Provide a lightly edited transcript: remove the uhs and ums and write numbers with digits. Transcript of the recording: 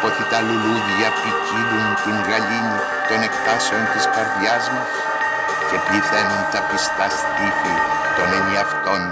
αποθητά λουλούδια ποικίλουν την γαλήνη των εκτάσεων της καρδιάς μας και πληθαίνουν τα πιστά στήθη των ενιαυτών